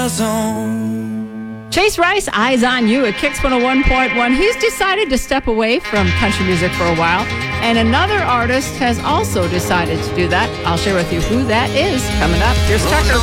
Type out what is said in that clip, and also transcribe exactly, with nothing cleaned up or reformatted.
Chase Rice, Eyes on You at Kicks one oh one point one. He's decided to step away from country music for a while, and another artist has also decided to do that. I'll share with you who that is coming up. Here's Tucker.